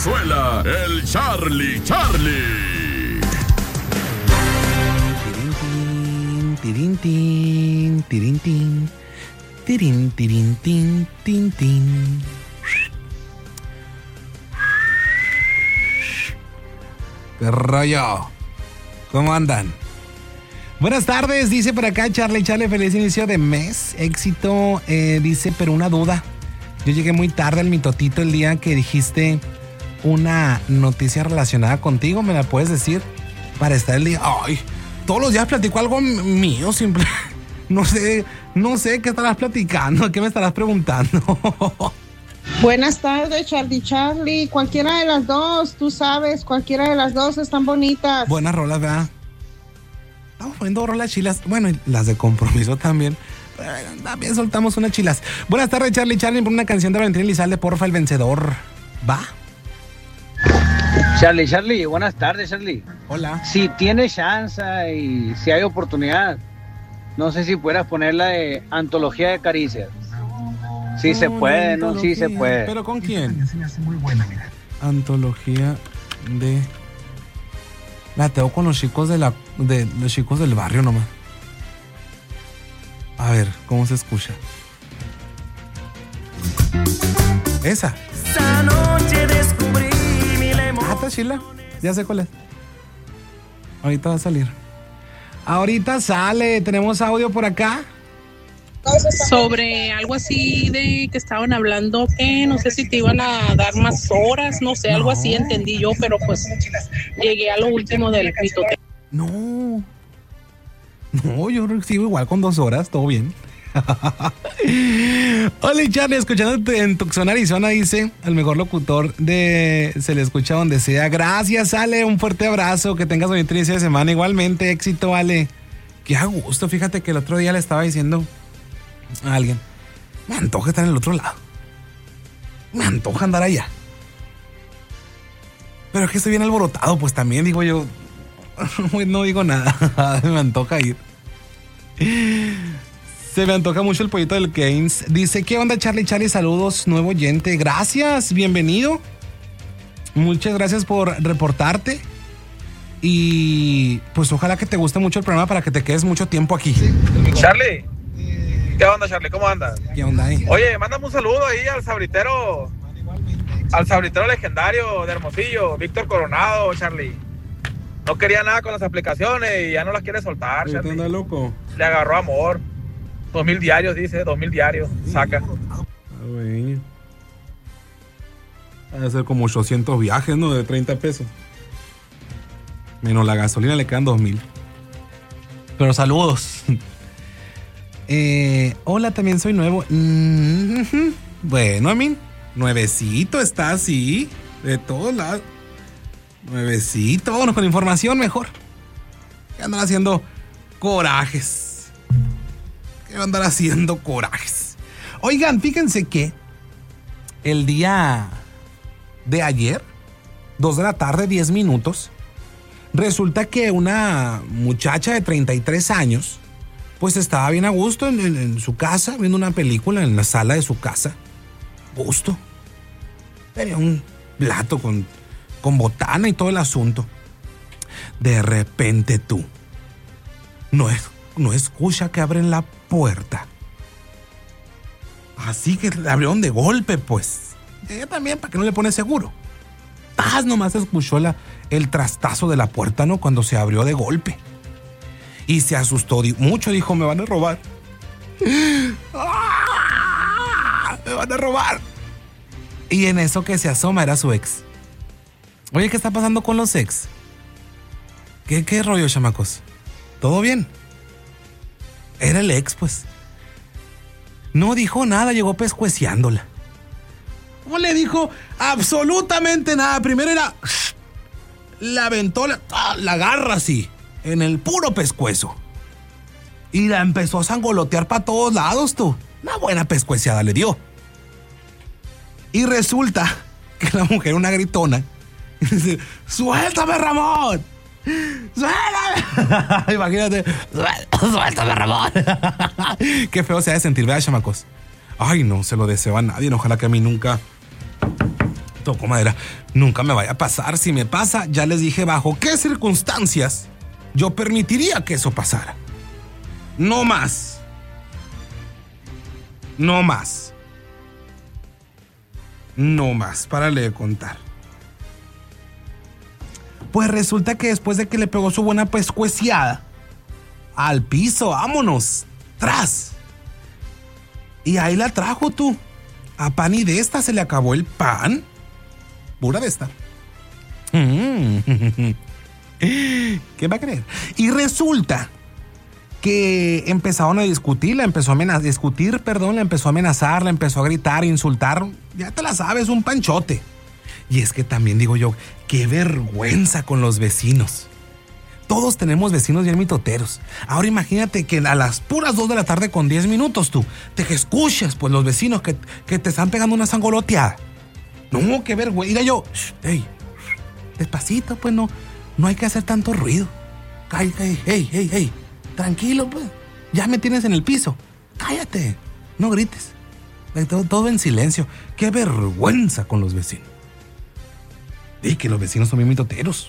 Pazuela, el Charlie. Tirin, tin, tirin, tin. Tirin, tirin, tin, tin, tin. ¿Qué rollo? ¿Cómo andan? Buenas tardes, dice por acá Charlie, feliz inicio de mes. Éxito, dice, pero una duda. Yo llegué muy tarde al mitotito el día que dijiste una noticia relacionada contigo. ¿Me la puedes decir? Para estar el día... Ay, todos los días platico algo mío, simple. No sé qué estarás platicando, qué me estarás preguntando. Buenas tardes, Charlie. Cualquiera de las dos, tú sabes, cualquiera de las dos están bonitas. Buenas rolas, ¿verdad? Estamos poniendo rolas chilas. Bueno, y las de compromiso también. También soltamos unas chilas. Buenas tardes, Charlie, por una canción de Valentín Elizalde, porfa, el vencedor. ¿Va? Charlie, buenas tardes, Charlie. Hola. Si tiene chance y si hay oportunidad, no sé si puedas poner la de Antología de Caricias. Sí se puede, ¿no? Sí se puede. ¿Pero con quién? Muy buena, mira. Antología de... La tengo con los chicos de los chicos del barrio nomás. A ver, ¿cómo se escucha? Esa. Esa noche descubrí mi lemon. Está chila. Ya sé cuál es. Ahorita va a salir. Ahorita sale. Tenemos audio por acá. Sobre algo así de que estaban hablando que no sé si te iban a dar más horas, no sé, algo así entendí yo, pero pues llegué a lo último del mitote. No, yo recibo igual con 2 horas, todo bien. Hola Charlie, escuchándote en Tucson, Arizona, dice el mejor locutor de Se le escucha donde sea. Gracias, Ale, un fuerte abrazo, que tengas un inicio de semana. Igualmente, éxito, Ale. Qué a gusto, fíjate que el otro día le estaba diciendo a alguien, me antoja estar en el otro lado, me antoja andar allá, pero es que estoy bien alborotado, pues también digo yo, no digo nada, me antoja ir. Se me antoja mucho el pollito del Keynes. Dice, ¿qué onda, Charlie? Saludos, nuevo oyente. Gracias, bienvenido. Muchas gracias por reportarte. Y pues ojalá que te guste mucho el programa para que te quedes mucho tiempo aquí. Charlie, ¿qué onda, Charlie? ¿Cómo andas? ¿Qué onda ahí? Oye, mándame un saludo ahí al sabritero legendario de Hermosillo, Víctor Coronado, Charlie. No quería nada con las aplicaciones y ya no las quiere soltar, Charlie. ¿Te anda loco? Le agarró amor. 2,000 diarios, dice, 2,000 diarios, saca. Güey. Va a ser como 800 viajes, ¿no? De 30 pesos. Menos la gasolina le quedan 2,000. Pero saludos. Hola, también soy nuevo. Bueno, nuevecito está así. De todos lados. Nuevecito. Vámonos con información mejor. ¿Qué andan haciendo corajes? ¿Qué andan haciendo corajes? Oigan, fíjense que el día de ayer, 2 de la tarde, 10 minutos, resulta que una muchacha de 33 años, pues estaba bien a gusto en su casa, viendo una película en la sala de su casa. Gusto. Tenía un plato con botana y todo el asunto. De repente tú no escucha que abren la puerta. Así que la abrieron de golpe, pues. Ella también, para que no le pone seguro. Nomás escuchó el trastazo de la puerta, ¿no? Cuando se abrió de golpe. Y se asustó mucho, dijo, me van a robar. Me van a robar. Y en eso que se asoma era su ex. Oye, ¿qué está pasando con los ex? ¿Qué rollo, chamacos? ¿Todo bien? Era el ex, pues. No dijo nada, llegó pescueciándola. No le dijo absolutamente nada. Primero la aventó, la garra así, en el puro pescuezo. Y la empezó a sangolotear para todos lados, tú. Una buena pescueciada le dio. Y resulta que la mujer, una gritona, dice, ¡suéltame, Ramón! ¡Suéltame! Imagínate, ¡suéltame, Ramón! Qué feo se ha de sentir, ¿verdad, chamacos? Ay, no se lo deseo a nadie. Ojalá que a mí nunca Toco madera, nunca me vaya a pasar. Si me pasa, ya les dije bajo qué circunstancias yo permitiría que eso pasara. No más. No más. No más, párale de contar. Pues resulta que después de que le pegó su buena pescueciada, al piso, vámonos, tras. Y ahí la trajo tú. A pan y de esta se le acabó el pan. Pura de esta. ¿Qué va a creer? Y resulta que empezaron a discutir, la empezó a amenazar, la empezó a gritar, a insultar. Ya te la sabes, un panchote. Y es que también digo yo, qué vergüenza con los vecinos. Todos tenemos vecinos bien mitoteros. Ahora imagínate que a las puras 2 de la tarde con 10 minutos tú te escuchas pues los vecinos que te están pegando una sangoloteada. No, qué vergüenza. Mira yo, hey, despacito, pues no hay que hacer tanto ruido. Cállate, hey, tranquilo, pues. Ya me tienes en el piso. Cállate, no grites. Todo en silencio. Qué vergüenza con los vecinos. Y que los vecinos son bien mitoteros.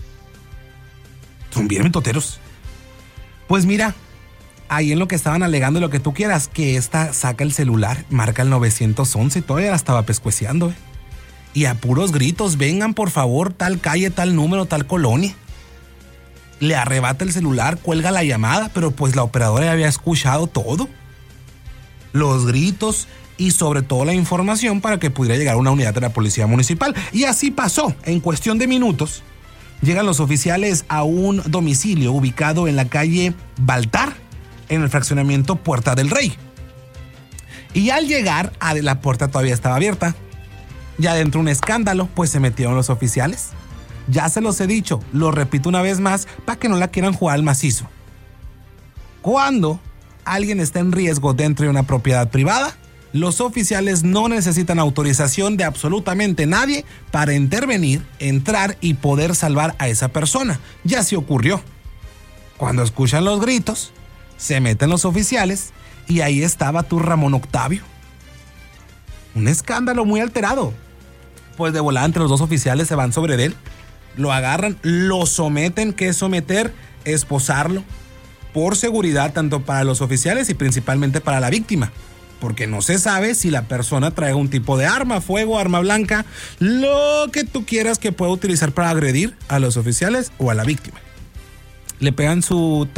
Son bien mitoteros. Pues mira, ahí en lo que estaban alegando, lo que tú quieras, que esta saca el celular, marca el 911 y todavía la estaba pescueciando, Y a puros gritos, vengan por favor, tal calle, tal número, tal colonia. Le arrebata el celular, cuelga la llamada, pero pues la operadora ya había escuchado todo. Los gritos y sobre todo la información para que pudiera llegar a una unidad de la policía municipal. Y así pasó. En cuestión de minutos, llegan los oficiales a un domicilio ubicado en la calle Baltar, en el fraccionamiento Puerta del Rey. Y al llegar, la puerta todavía estaba abierta. Ya dentro un escándalo, pues se metieron los oficiales. Ya se los he dicho, lo repito una vez más, para que no la quieran jugar al macizo. Cuando alguien está en riesgo dentro de una propiedad privada, los oficiales no necesitan autorización de absolutamente nadie para intervenir, entrar y poder salvar a esa persona. Ya se ocurrió. Cuando escuchan los gritos, se meten los oficiales y ahí estaba tu Ramón Octavio. Un escándalo muy alterado. Pues de volada entre los dos oficiales se van sobre él, lo agarran, lo someten, que es someter, esposarlo, por seguridad tanto para los oficiales y principalmente para la víctima. Porque no se sabe si la persona trae un tipo de arma, fuego, arma blanca, lo que tú quieras que pueda utilizar para agredir a los oficiales o a la víctima. Le pegan su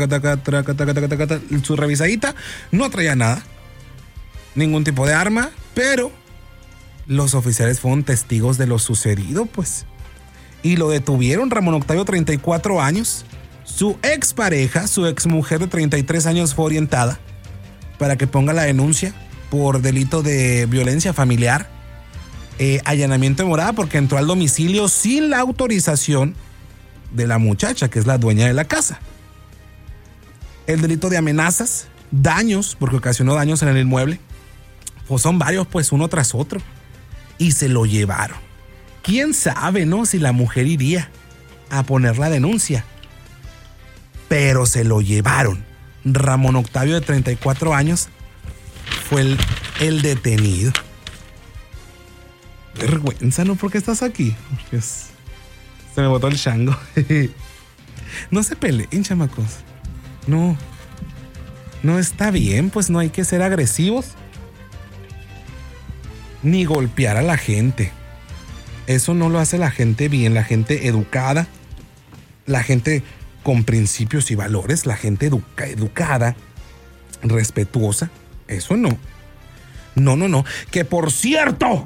su revisadita, no traía nada, ningún tipo de arma, pero los oficiales fueron testigos de lo sucedido, pues. Y lo detuvieron. Ramón Octavio, 34 años. Su expareja, su exmujer de 33 años fue orientada para que ponga la denuncia por delito de violencia familiar, allanamiento de morada porque entró al domicilio sin la autorización de la muchacha, que es la dueña de la casa. El delito de amenazas, daños, porque ocasionó daños en el inmueble. Pues son varios, pues uno tras otro. Y se lo llevaron. ¿Quién sabe, no? Si la mujer iría a poner la denuncia. Pero se lo llevaron. Ramón Octavio, de 34 años, fue el detenido. Vergüenza, ¿no? ¿Por qué estás aquí? Dios. Se me botó el chango. No se peleen, chamacos. No está bien, pues no hay que ser agresivos. Ni golpear a la gente. Eso no lo hace la gente bien, la gente educada, la gente con principios y valores, la gente educada, respetuosa. Eso no. No. Que por cierto,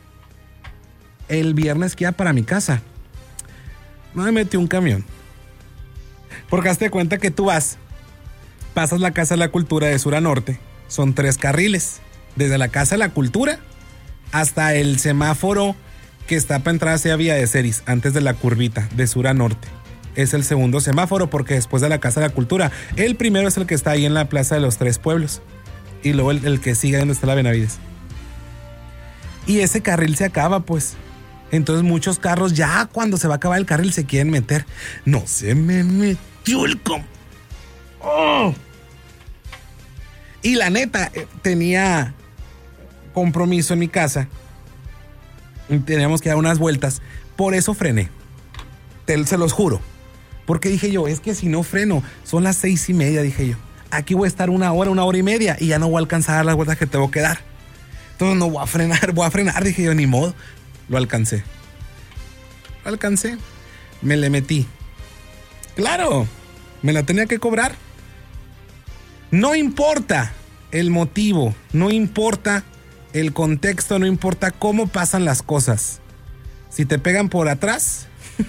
el viernes que iba para mi casa, me metió un camión. Porque hazte cuenta que tú pasas la Casa de la Cultura de sur a norte, son 3 carriles, desde la Casa de la Cultura hasta el semáforo que está para entrar hacia Vía de Ceris, antes de la curvita, de sur a norte. Es el segundo semáforo porque después de la Casa de la Cultura, el primero es el que está ahí en la Plaza de los 3 Pueblos. Y luego el que sigue donde está la Benavides. Y ese carril se acaba, pues. Entonces muchos carros ya cuando se va a acabar el carril se quieren meter. No se me metió el ¡Oh! Y la neta, tenía compromiso en mi casa. Teníamos que dar unas vueltas. Por eso frené. Se los juro. Porque dije yo, es que si no freno, son las 6:30, dije yo. Aquí voy a estar 1 hora y media y ya no voy a alcanzar a dar las vueltas que tengo que dar. Entonces no voy a frenar, dije yo, ni modo. Lo alcancé. Me le metí. Claro, me la tenía que cobrar. No importa el motivo, no importa el contexto, no importa cómo pasan las cosas. Si te pegan por atrás,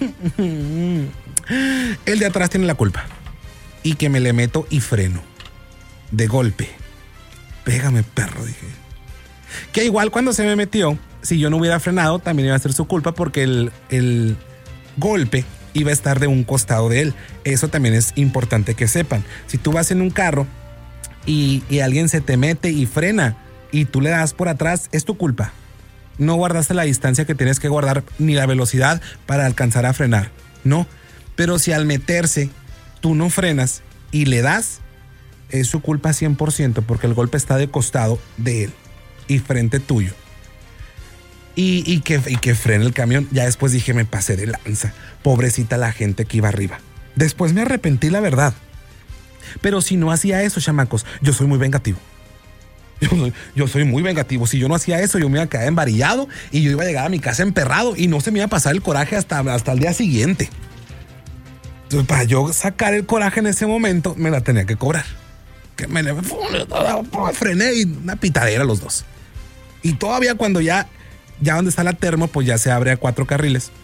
el de atrás tiene la culpa. Y que me le meto y freno. De golpe. Pégame, perro, dije. Que igual cuando se me metió, si yo no hubiera frenado, también iba a ser su culpa porque el golpe iba a estar de un costado de él. Eso también es importante que sepan. Si tú vas en un carro y alguien se te mete y frena y tú le das por atrás, es tu culpa. No guardaste la distancia que tienes que guardar ni la velocidad para alcanzar a frenar. No. Pero si al meterse tú no frenas y le das, es su culpa 100% porque el golpe está de costado de él y frente tuyo. Y que frene el camión. Ya después dije, me pasé de lanza. Pobrecita la gente que iba arriba. Después me arrepentí, la verdad. Pero si no hacía eso, chamacos, yo soy muy vengativo. Yo soy muy vengativo. Si yo no hacía eso, yo me iba a quedar embarillado y yo iba a llegar a mi casa emperrado y no se me iba a pasar el coraje hasta el día siguiente. Entonces, para yo sacar el coraje en ese momento, me la tenía que cobrar. Que me frené y una pitadera los dos. Y todavía cuando ya donde está la termo, pues ya se abre a 4 carriles.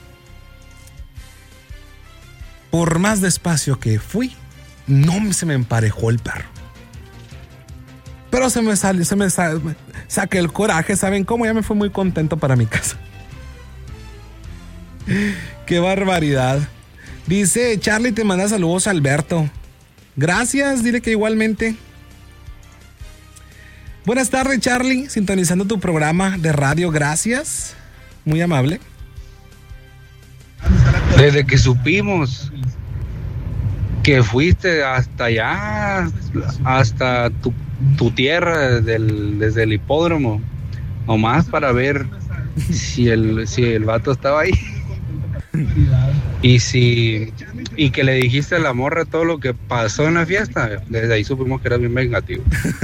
Por más despacio que fui, no se me emparejó el perro. Pero saqué el coraje, ¿saben cómo? Ya me fui muy contento para mi casa. ¡Qué barbaridad! Dice Charlie, te manda saludos a Alberto. Gracias, dile que igualmente. Buenas tardes, Charlie, sintonizando tu programa de radio, gracias. Muy amable. Desde que supimos que fuiste hasta allá, hasta tu tierra, desde el hipódromo, nomás para ver si el vato estaba ahí. Y que le dijiste a la morra todo lo que pasó en la fiesta. Desde ahí supimos que era bien vengativo.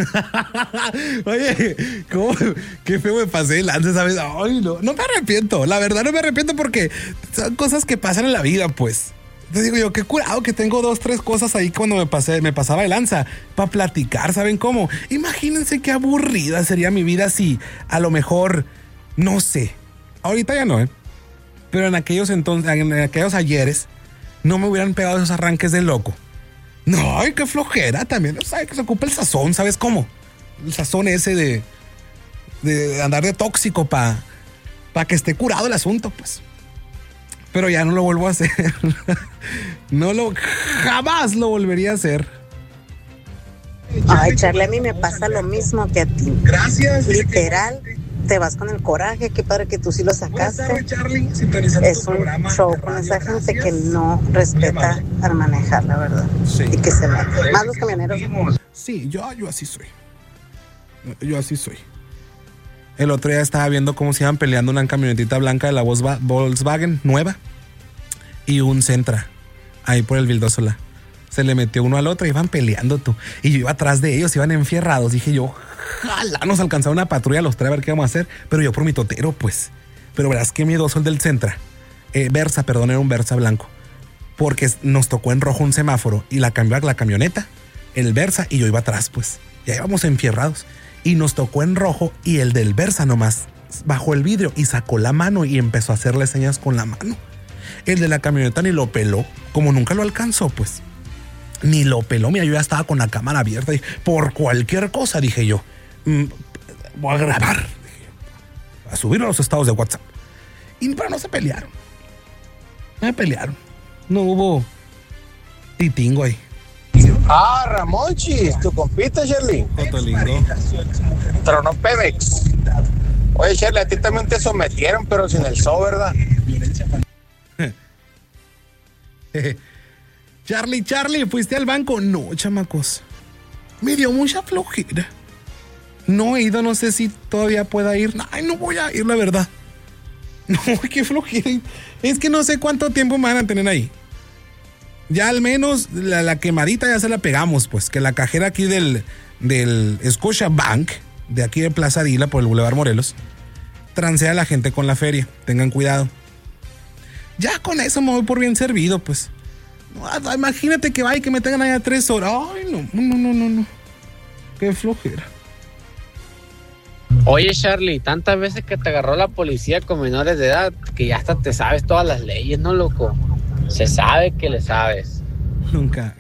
Oye, ¿cómo? Qué feo me pasé el lance, ¿sabes? Ay, no me arrepiento. La verdad no me arrepiento porque son cosas que pasan en la vida, pues. Te digo yo, qué curado que tengo 2, 3 cosas ahí cuando me pasaba de lanza para platicar, ¿saben cómo? Imagínense qué aburrida sería mi vida si a lo mejor, no sé, ahorita ya no, pero en aquellos ayeres no me hubieran pegado esos arranques de loco. No, ay, qué flojera también, ¿sabes? Que se ocupa el sazón, ¿sabes cómo? El sazón ese de andar de tóxico para que esté curado el asunto, pues. Pero ya no lo vuelvo a hacer. Jamás lo volvería a hacer. Ay, Charlie, a mí me pasa lo mismo que a ti. Gracias. Literal, te vas con el coraje. Qué padre que tú sí lo sacaste. Es un show con esa gente que no respeta al manejar, la verdad. Sí. Y que se mete. Más los camioneros. Sí, yo así soy. Yo así soy. El otro día estaba viendo cómo se iban peleando una camionetita blanca de la Volkswagen nueva y un Sentra ahí por el Vildósola. Se le metió uno al otro y iban peleando tú. Y yo iba atrás de ellos, iban enfierrados. Dije yo, ojalá nos alcanzara una patrulla los tres a ver qué vamos a hacer. Pero yo por mi totero, pues. Pero verás qué miedoso el del Sentra. Era un Versa blanco. Porque nos tocó en rojo un semáforo y la camioneta, el Versa, y yo iba atrás, pues. Ya íbamos enfierrados. Y nos tocó en rojo y el del Versa nomás bajó el vidrio y sacó la mano y empezó a hacerle señas con la mano. El de la camioneta ni lo peló, como nunca lo alcanzó, pues. Ni lo peló, mira, yo ya estaba con la cámara abierta y por cualquier cosa, dije yo, voy a grabar, dije, a subirlo a los estados de WhatsApp. Pero no se pelearon. No hubo titingo ahí. Ah, Ramonchis, tu compita, Shirley. Tronó Pemex. Oye, Shirley, a ti también te sometieron, pero sin el so, ¿verdad? Charlie, ¿fuiste al banco? No, chamacos. Me dio mucha flojera. No he ido, no sé si todavía pueda ir. Ay, no voy a ir, la verdad. No, qué flojera. Es que no sé cuánto tiempo me van a tener ahí. Ya al menos la quemadita ya se la pegamos, pues. Que la cajera aquí del Scotiabank, de aquí de Plaza Dila, por el Boulevard Morelos, transea a la gente con la feria. Tengan cuidado. Ya con eso me voy por bien servido, pues. No, imagínate que vaya y que me tengan allá 3 horas. Ay, no. Qué flojera. Oye, Charlie, tantas veces que te agarró la policía con menores de edad que ya hasta te sabes todas las leyes, ¿no, loco? Se sabe que le sabes. Nunca.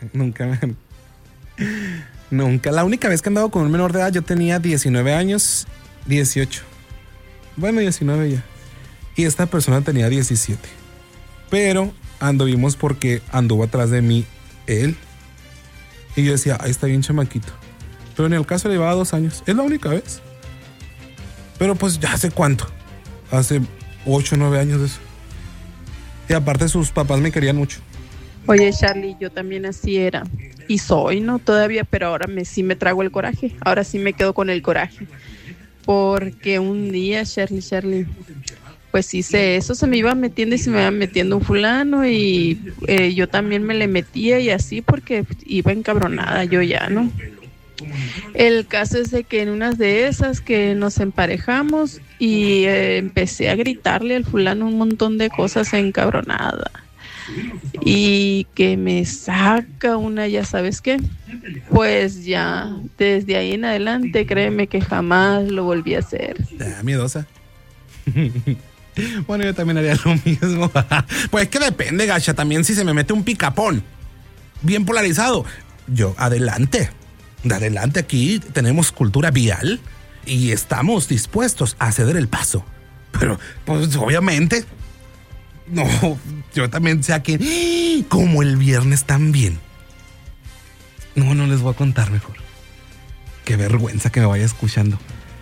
La única vez que he andado con un menor de edad yo tenía 19 años, 18. Bueno, 19 ya. Y esta persona tenía 17. Pero anduvimos porque anduvo atrás de mí él. Y yo decía, ahí está bien chamaquito. Pero en el caso le llevaba 2 años. Es la única vez. Pero pues ya hace cuánto. Hace 8 o 9 años de eso. Y aparte sus papás me querían mucho. Oye, Charlie, yo también así era. Y soy, ¿no? Todavía, pero ahora sí me trago el coraje. Ahora sí me quedo con el coraje. Porque un día, Charlie, pues hice eso, se me iba metiendo y se me iba metiendo un fulano y yo también me le metía y así porque iba encabronada yo ya, ¿no? El caso es de que en unas de esas que nos emparejamos y empecé a gritarle al fulano un montón de cosas encabronada y que me saca una, ya sabes qué, pues ya desde ahí en adelante créeme que jamás lo volví a hacer. Miedosa. Bueno, yo también haría lo mismo. Pues que depende, gacha, también si se me mete un picapón bien polarizado, yo adelante, aquí tenemos cultura vial y estamos dispuestos a ceder el paso. Pero, pues, obviamente, no, yo también sé que, como el viernes también. No les voy a contar mejor. Qué vergüenza que me vaya escuchando.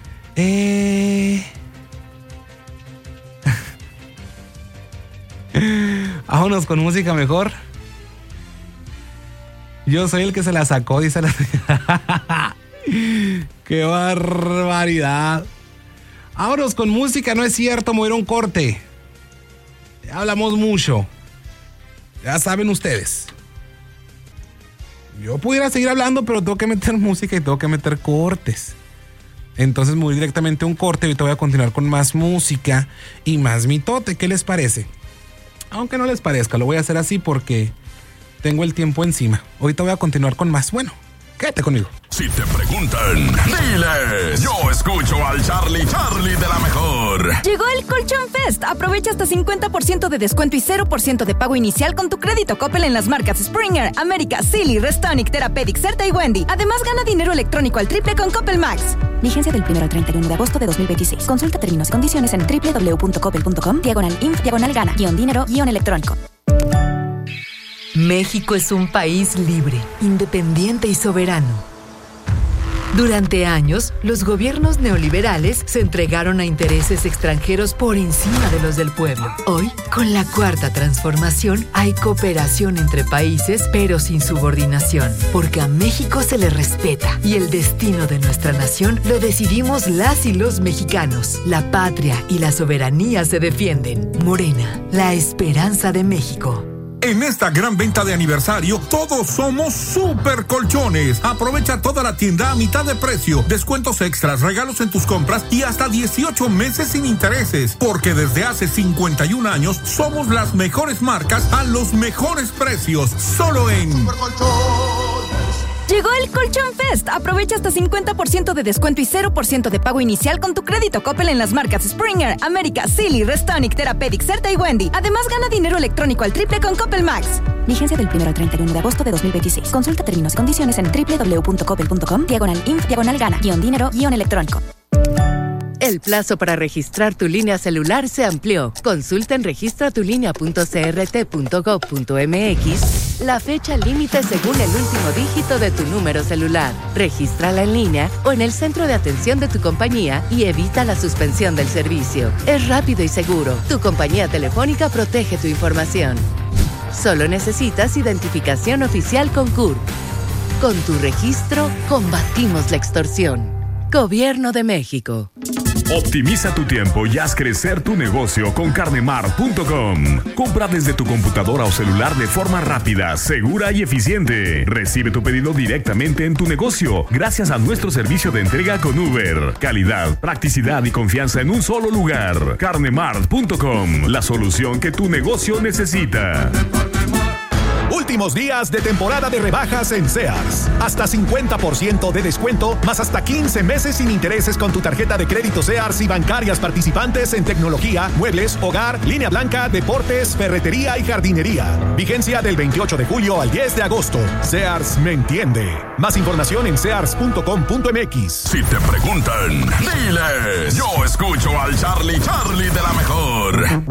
Vámonos con música mejor. Yo soy el que se la sacó, dice la... ¡Qué barbaridad! Vámonos con música, no es cierto, mover un corte. Ya hablamos mucho. Ya saben ustedes. Yo pudiera seguir hablando, pero tengo que meter música y tengo que meter cortes. Entonces me voy directamente a un corte y ahorita voy a continuar con más música y más mitote. ¿Qué les parece? Aunque no les parezca, lo voy a hacer así porque tengo el tiempo encima. Ahorita voy a continuar con más. Bueno, quédate conmigo. Si te preguntan, diles, yo escucho al Charlie de la mejor. Llegó el Colchón Fest. Aprovecha hasta 50% de descuento y 0% de pago inicial con tu crédito Coppel en las marcas Springer, América, Silly, Restonic, Therapeutic, Certa y Wendy. Además, gana dinero electrónico al triple con Coppel Max. Vigencia del 1 al 31 de agosto de 2026. Consulta términos y condiciones en www.coppel.com/inf/gana-dinero-electrónico. México es un país libre, independiente y soberano. Durante años, los gobiernos neoliberales se entregaron a intereses extranjeros por encima de los del pueblo. Hoy, con la Cuarta Transformación, hay cooperación entre países, pero sin subordinación, porque a México se le respeta y el destino de nuestra nación lo decidimos las y los mexicanos. La patria y la soberanía se defienden. Morena, la esperanza de México. En esta gran venta de aniversario, todos somos Super Colchones. Aprovecha toda la tienda a mitad de precio, descuentos extras, regalos en tus compras y hasta 18 meses sin intereses. Porque desde hace 51 años somos las mejores marcas a los mejores precios. Solo en Super Colchones. Llegó el Colchón Fest. Aprovecha hasta 50% de descuento y 0% de pago inicial con tu crédito Coppel en las marcas Springer, América, Silly, Restonic, Therapeutic, Certa y Wendy. Además, gana dinero electrónico al triple con Coppel Max. Vigencia del 1 al 31 de agosto de 2026. Consulta términos y condiciones en www.coppel.com/inf/gana-dinero-electrónico. El plazo para registrar tu línea celular se amplió. Consulta en registratulinea.crt.gov.mx la fecha límite según el último dígito de tu número celular. Regístrala en línea o en el centro de atención de tu compañía y evita la suspensión del servicio. Es rápido y seguro. Tu compañía telefónica protege tu información. Solo necesitas identificación oficial con CURP. Con tu registro, combatimos la extorsión. Gobierno de México. Optimiza tu tiempo y haz crecer tu negocio con carnemart.com. Compra desde tu computadora o celular de forma rápida, segura y eficiente. Recibe tu pedido directamente en tu negocio gracias a nuestro servicio de entrega con Uber. Calidad, practicidad y confianza en un solo lugar. carnemart.com, la solución que tu negocio necesita. Últimos días de temporada de rebajas en Sears. Hasta 50% de descuento, más hasta 15 meses sin intereses con tu tarjeta de crédito Sears y bancarias participantes en tecnología, muebles, hogar, línea blanca, deportes, ferretería y jardinería. Vigencia del 28 de julio al 10 de agosto. Sears me entiende. Más información en sears.com.mx. Si te preguntan, diles, yo escucho al Charlie de la mejor.